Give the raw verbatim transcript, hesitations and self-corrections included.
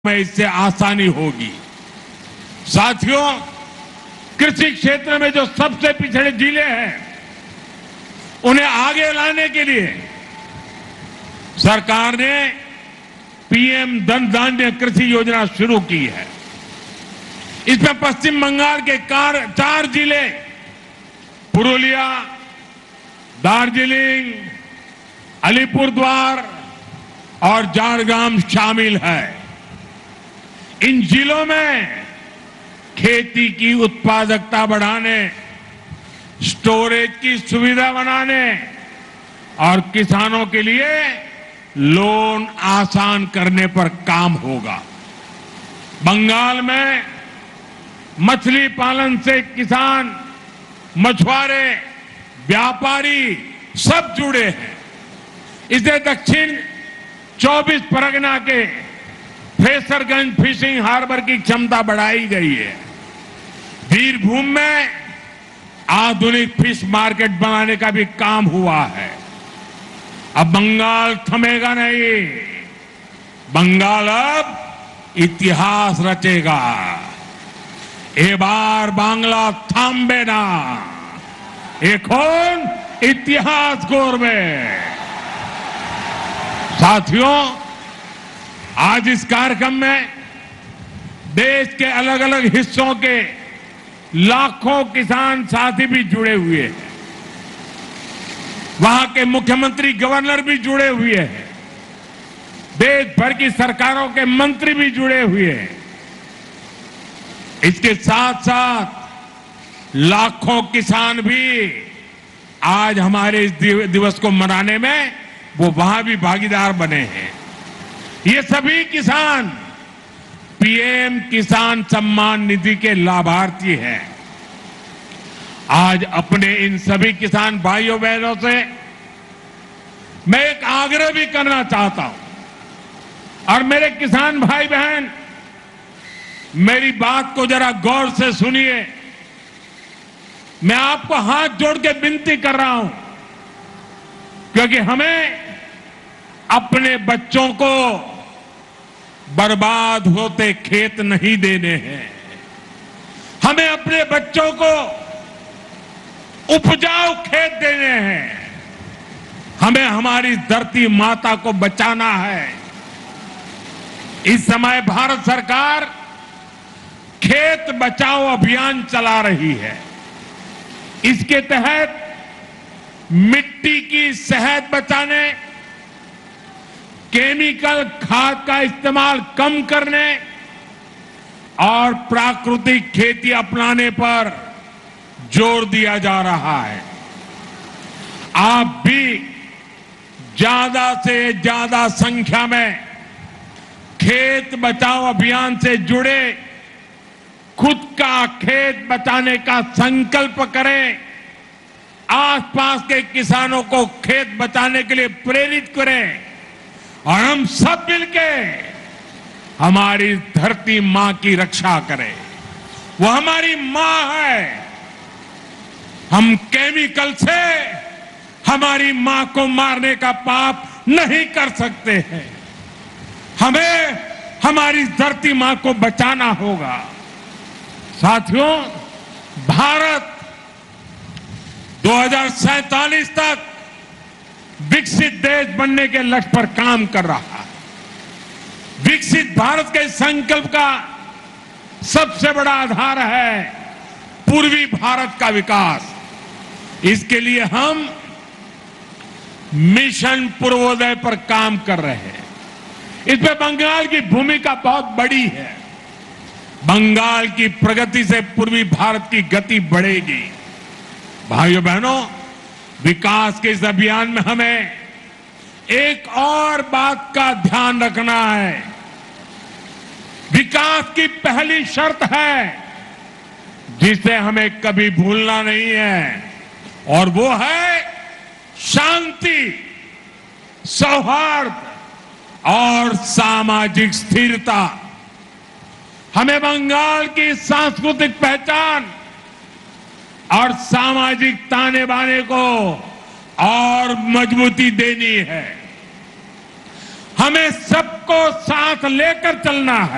में इससे आसानी होगी। साथियों, कृषि क्षेत्र में जो सबसे पिछड़े जिले हैं उन्हें आगे लाने के लिए सरकार ने पीएम धन धान्य कृषि योजना शुरू की है। इसमें पश्चिम बंगाल के कार, चार जिले पुरुलिया, दार्जिलिंग, अलीपुरद्वार और झारग्राम शामिल है। इन जिलों में खेती की उत्पादकता बढ़ाने, स्टोरेज की सुविधा बनाने और किसानों के लिए लोन आसान करने पर काम होगा। बंगाल में मछली पालन से किसान, मछुआरे, व्यापारी सब जुड़े हैं। इससे दक्षिण चौबीस परगना के फ्रेसरगंज फिशिंग हार्बर की क्षमता बढ़ाई गई है। वीरभूम में आधुनिक फिश मार्केट बनाने का भी काम हुआ है। अब बंगाल थमेगा नहीं, बंगाल अब इतिहास रचेगा। ए बार बांग्ला थाम्बे ना, এখন इतिहास गौरवे। साथियों, आज इस कार्यक्रम में देश के अलग अलग हिस्सों के लाखों किसान साथी भी जुड़े हुए हैं। वहां के मुख्यमंत्री, गवर्नर भी जुड़े हुए हैं। देश भर की सरकारों के मंत्री भी जुड़े हुए हैं। इसके साथ साथ लाखों किसान भी आज हमारे इस दिवस को मनाने में वो वहां भी भागीदार बने हैं। ये सभी किसान पीएम किसान सम्मान निधि के लाभार्थी हैं। आज अपने इन सभी किसान भाइयों बहनों से मैं एक आग्रह भी करना चाहता हूं। और मेरे किसान भाई बहन, मेरी बात को जरा गौर से सुनिए। मैं आपको हाथ जोड़ के विनती कर रहा हूं, क्योंकि हमें अपने बच्चों को बर्बाद होते खेत नहीं देने हैं। हमें अपने बच्चों को उपजाऊ खेत देने हैं। हमें हमारी धरती माता को बचाना है। इस समय भारत सरकार खेत बचाओ अभियान चला रही है। इसके तहत मिट्टी की सेहत बचाने, केमिकल खाद का इस्तेमाल कम करने और प्राकृतिक खेती अपनाने पर जोर दिया जा रहा है। आप भी ज्यादा से ज्यादा संख्या में खेत बचाओ अभियान से जुड़े, खुद का खेत बचाने का संकल्प करें। आसपास के किसानों को खेत बचाने के लिए प्रेरित करें और हम सब मिलके हमारी धरती मां की रक्षा करें। वो हमारी मां है। हम केमिकल से हमारी मां को मारने का पाप नहीं कर सकते हैं। हमें हमारी धरती मां को बचाना होगा। साथियों, भारत दो हज़ार सैंतालीस तक विकसित देश बनने के लक्ष्य पर काम कर रहा है। विकसित भारत के संकल्प का सबसे बड़ा आधार है पूर्वी भारत का विकास। इसके लिए हम मिशन पूर्वोदय पर काम कर रहे हैं। इसमें बंगाल की भूमिका बहुत बड़ी है। बंगाल की प्रगति से पूर्वी भारत की गति बढ़ेगी। भाइयों बहनों, विकास के इस अभियान में हमें एक और बात का ध्यान रखना है। विकास की पहली शर्त है जिसे हमें कभी भूलना नहीं है, और वो है शांति, सौहार्द और सामाजिक स्थिरता। हमें बंगाल की सांस्कृतिक पहचान और सामाजिक ताने बाने को और मजबूती देनी है। हमें सबको साथ लेकर चलना है।